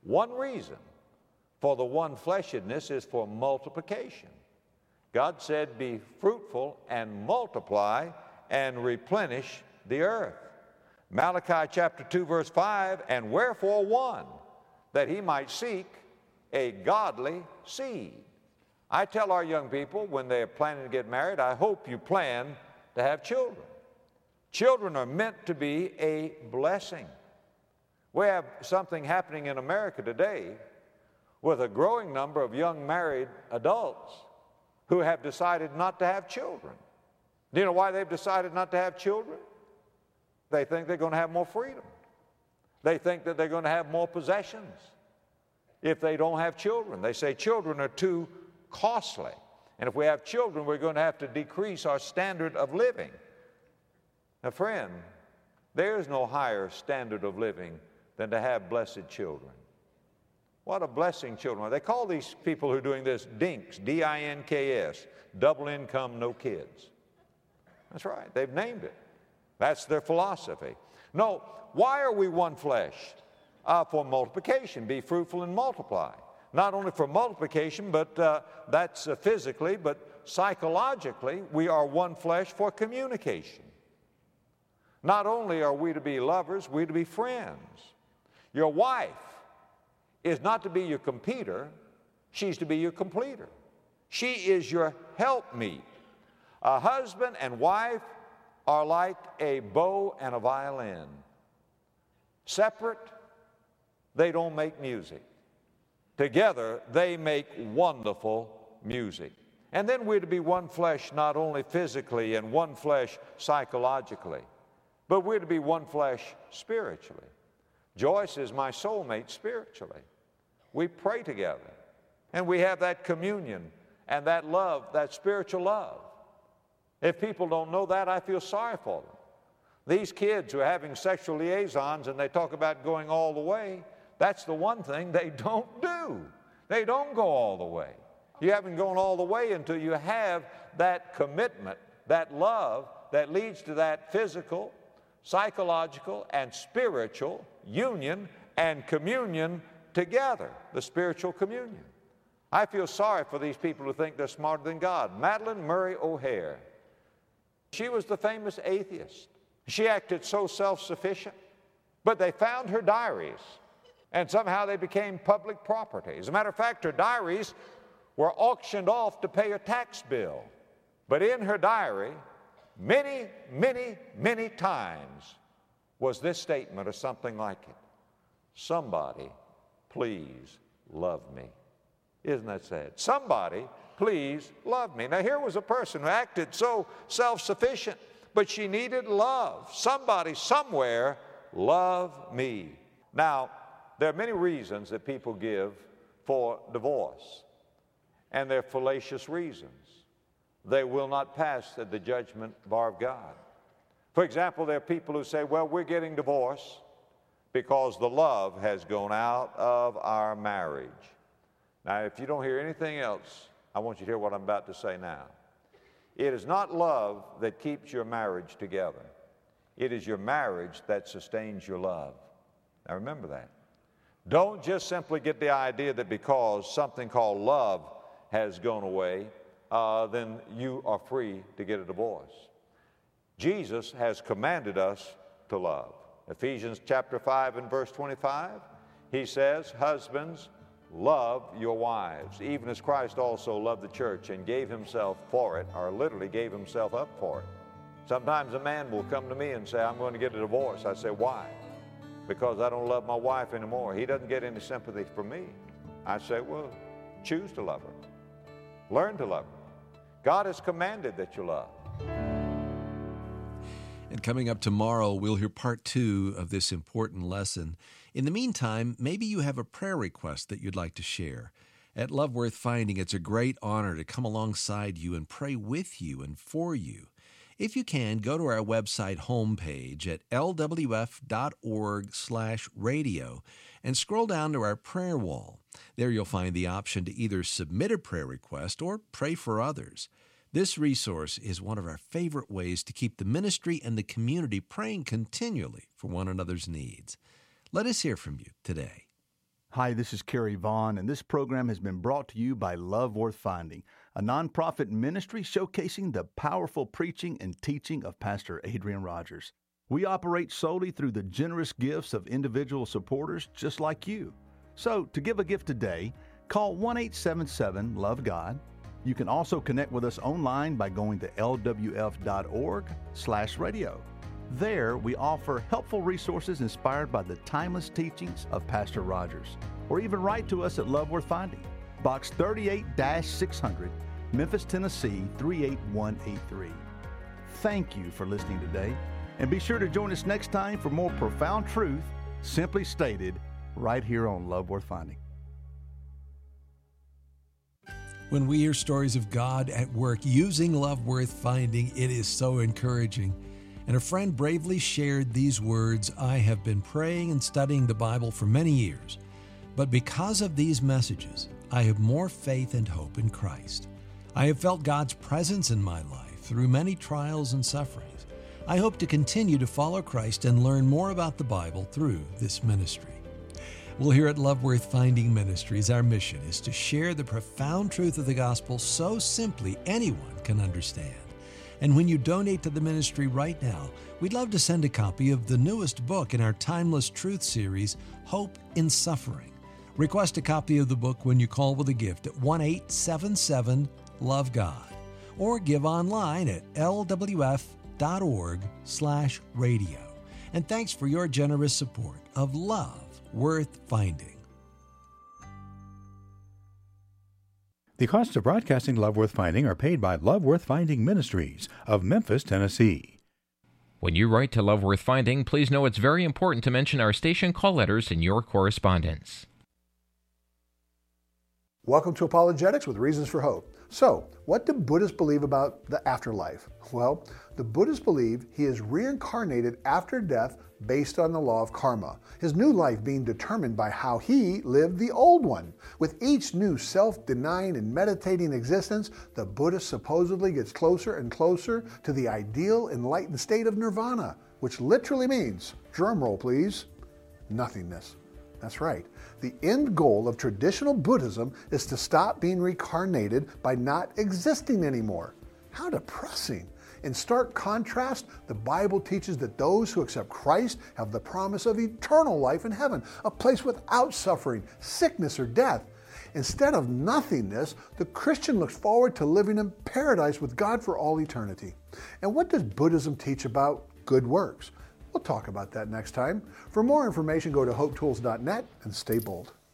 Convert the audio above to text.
One reason for the one-fleshedness is for multiplication. God said, be fruitful and multiply and replenish the earth. Malachi chapter 2 verse 5, and wherefore one, that he might seek a godly seed. I tell our young people when they're planning to get married, I hope you plan to have children. Children are meant to be a blessing. We have something happening in America today with a growing number of young married adults who have decided not to have children. Do you know why they've decided not to have children? They think they're going to have more freedom. They think that they're going to have more possessions if they don't have children. They say children are too costly. And if we have children, we're going to have to decrease our standard of living. Now, friend, there's no higher standard of living than to have blessed children. What a blessing children are. They call these people who are doing this DINKS, D-I-N-K-S, double income, no kids. That's right. They've named it. That's their philosophy. No, why are we one flesh? For multiplication. Be fruitful and multiply. Not only for multiplication, but that's physically, but psychologically, we are one flesh for communication. Not only are we to be lovers, we're to be friends. Your wife is not to be your competitor, she's to be your completer. She is your helpmeet. A husband and wife are like a bow and a violin. Separate, they don't make music. Together, they make wonderful music. And then we're to be one flesh not only physically and one flesh psychologically, but we're to be one flesh spiritually. Joyce is my soulmate spiritually. We pray together, and we have that communion and that love, that spiritual love. If people don't know that, I feel sorry for them. These kids who are having sexual liaisons and they talk about going all the way, that's the one thing they don't do. They don't go all the way. You haven't gone all the way until you have that commitment, that love that leads to that physical, psychological, and spiritual union and communion together, the spiritual communion. I feel sorry for these people who think they're smarter than God. Madalyn Murray O'Hair, she was the famous atheist. She acted so self-sufficient, but they found her diaries, and somehow they became public property. As a matter of fact, her diaries were auctioned off to pay her tax bill. But in her diary, many, many, many times was this statement or something like it. Somebody, please love me. Isn't that sad? Somebody, please love me. Now here was a person who acted so self-sufficient, but she needed love. Somebody, somewhere, love me. Now, there are many reasons that people give for divorce, and they're fallacious reasons. They will not pass the judgment bar of God. For example, there are people who say, well, we're getting divorced because the love has gone out of our marriage. Now, if you don't hear anything else, I want you to hear what I'm about to say now. It is not love that keeps your marriage together. It is your marriage that sustains your love. Now, remember that. Don't just simply get the idea that because something called love has gone away, then you are free to get a divorce. Jesus has commanded us to love. Ephesians chapter 5 and verse 25, he says, husbands, love your wives, even as Christ also loved the church and gave himself for it, or literally gave himself up for it. Sometimes a man will come to me and say, I'm going to get a divorce. I say, why? Because I don't love my wife anymore. He doesn't get any sympathy from me. I say, well, choose to love her. Learn to love her. God has commanded that you love. And coming up tomorrow, we'll hear part 2 of this important lesson. In the meantime, maybe you have a prayer request that you'd like to share. At Love Worth Finding, it's a great honor to come alongside you and pray with you and for you. If you can, go to our website homepage at lwf.org/radio and scroll down to our prayer wall. There you'll find the option to either submit a prayer request or pray for others. This resource is one of our favorite ways to keep the ministry and the community praying continually for one another's needs. Let us hear from you today. Hi, this is Kerry Vaughn, and this program has been brought to you by Love Worth Finding, a nonprofit ministry showcasing the powerful preaching and teaching of Pastor Adrian Rogers. We operate solely through the generous gifts of individual supporters just like you. So, to give a gift today, call 1-877-LOVE-GOD. You can also connect with us online by going to lwf.org/radio. There, we offer helpful resources inspired by the timeless teachings of Pastor Rogers. Or even write to us at Love Worth Finding, Box 38-600, Memphis, Tennessee 38183. Thank you for listening today, and be sure to join us next time for more profound truth, simply stated, right here on Love Worth Finding. When we hear stories of God at work using Love Worth Finding, it is so encouraging. And a friend bravely shared these words: "I have been praying and studying the Bible for many years, but because of these messages, I have more faith and hope in Christ. I have felt God's presence in my life through many trials and sufferings. I hope to continue to follow Christ and learn more about the Bible through this ministry." Well, here at Love Worth Finding Ministries, our mission is to share the profound truth of the gospel so simply anyone can understand. And when you donate to the ministry right now, we'd love to send a copy of the newest book in our Timeless Truth series, Hope in Suffering. Request a copy of the book when you call with a gift at 1-877-LOVE-GOD or give online at lwf.org/radio. And thanks for your generous support of Love Worth Finding. The costs of broadcasting Love Worth Finding are paid by Love Worth Finding Ministries of Memphis, Tennessee. When you write to Love Worth Finding, please know it's very important to mention our station call letters in your correspondence. Welcome to Apologetics with Reasons for Hope. So, what do Buddhists believe about the afterlife? Well, the Buddhists believe he is reincarnated after death based on the law of karma, his new life being determined by how he lived the old one. With each new self-denying and meditating existence, the Buddhist supposedly gets closer and closer to the ideal enlightened state of nirvana, which literally means, drumroll please, nothingness. That's right. The end goal of traditional Buddhism is to stop being reincarnated by not existing anymore. How depressing. In stark contrast, the Bible teaches that those who accept Christ have the promise of eternal life in heaven, a place without suffering, sickness, or death. Instead of nothingness, the Christian looks forward to living in paradise with God for all eternity. And what does Buddhism teach about good works? We'll talk about that next time. For more information, go to hopetools.net and stay bold.